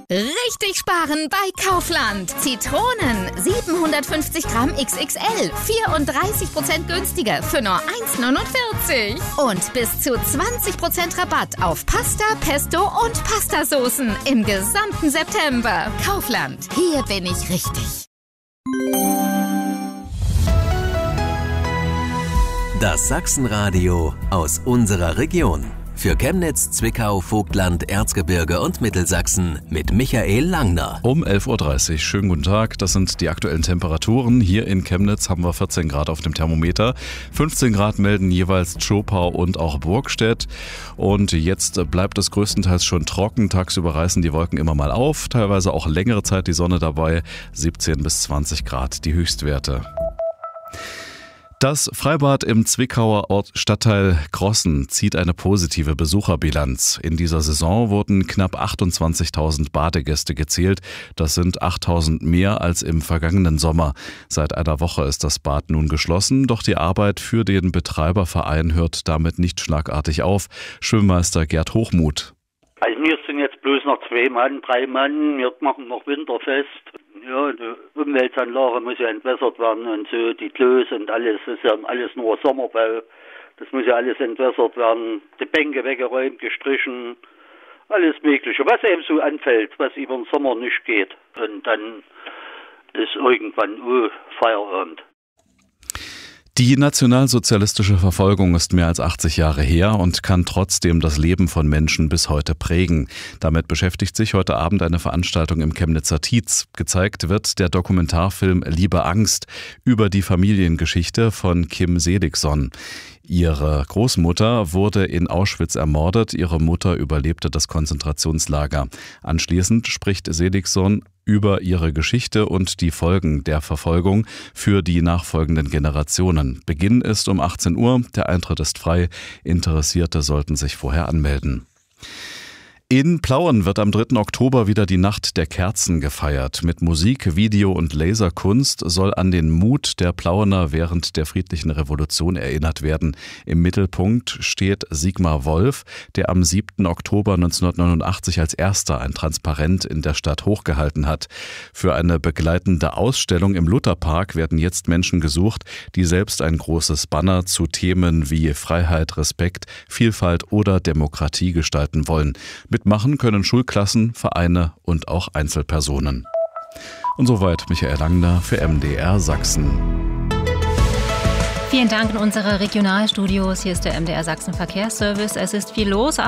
Richtig sparen bei Kaufland. Zitronen 750 Gramm XXL, 34% günstiger für nur 1,49. Und bis zu 20% Rabatt auf Pasta, Pesto und Pastasoßen im gesamten September. Kaufland, hier bin ich richtig. Das Sachsenradio aus unserer Region. Für Chemnitz, Zwickau, Vogtland, Erzgebirge und Mittelsachsen mit Michael Langner. Um 11.30 Uhr. Schönen guten Tag. Das sind die aktuellen Temperaturen. Hier in Chemnitz haben wir 14 Grad auf dem Thermometer. 15 Grad melden jeweils Zschopau und auch Burgstedt. Und jetzt bleibt es größtenteils schon trocken. Tagsüber reißen die Wolken immer mal auf. Teilweise auch längere Zeit die Sonne dabei. 17 bis 20 Grad die Höchstwerte. Das Freibad im Zwickauer Stadtteil Grossen zieht eine positive Besucherbilanz. In dieser Saison wurden knapp 28.000 Badegäste gezählt. Das sind 8.000 mehr als im vergangenen Sommer. Seit einer Woche ist das Bad nun geschlossen, doch die Arbeit für den Betreiberverein hört damit nicht schlagartig auf. Schwimmmeister Gerd Hochmuth. Also wir sind jetzt bloß noch 2 Mann, 3 Mann. Wir machen noch Winterfest. Ja, die Umweltanlage muss ja entwässert werden und so, die Klos und alles, das ist ja alles nur Sommerbau. Das muss ja alles entwässert werden, die Bänke weggeräumt, gestrichen, alles Mögliche, was eben so anfällt, was über den Sommer nicht geht. Und dann ist irgendwann Feierabend. Die nationalsozialistische Verfolgung ist mehr als 80 Jahre her und kann trotzdem das Leben von Menschen bis heute prägen. Damit beschäftigt sich heute Abend eine Veranstaltung im Chemnitzer Tietz. Gezeigt wird der Dokumentarfilm Liebe Angst über die Familiengeschichte von Kim Seligson. Ihre Großmutter wurde in Auschwitz ermordet, ihre Mutter überlebte das Konzentrationslager. Anschließend spricht Seligson über ihre Geschichte und die Folgen der Verfolgung für die nachfolgenden Generationen. Beginn ist um 18 Uhr, der Eintritt ist frei, Interessierte sollten sich vorher anmelden. In Plauen wird am 3. Oktober wieder die Nacht der Kerzen gefeiert. Mit Musik, Video und Laserkunst soll an den Mut der Plauener während der friedlichen Revolution erinnert werden. Im Mittelpunkt steht Sigmar Wolf, der am 7. Oktober 1989 als erster ein Transparent in der Stadt hochgehalten hat. Für eine begleitende Ausstellung im Lutherpark werden jetzt Menschen gesucht, die selbst ein großes Banner zu Themen wie Freiheit, Respekt, Vielfalt oder Demokratie gestalten wollen. Mitmachen können Schulklassen, Vereine und auch Einzelpersonen. Und soweit Michael Langner für MDR Sachsen. Vielen Dank in unsere Regionalstudios. Hier ist der MDR Sachsen Verkehrsservice. Es ist viel los.